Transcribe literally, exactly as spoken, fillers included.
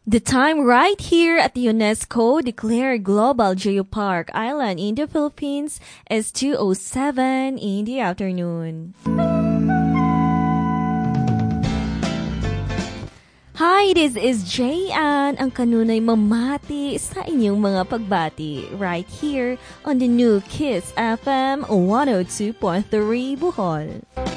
The time right here at the UNESCO declared Global Geopark Island in the Philippines is two oh seven in the afternoon. Hi, this is Jayan, ang kanunay mamati sa inyong mga pagbati right here on the new Kiss F M one oh two point three Bohol.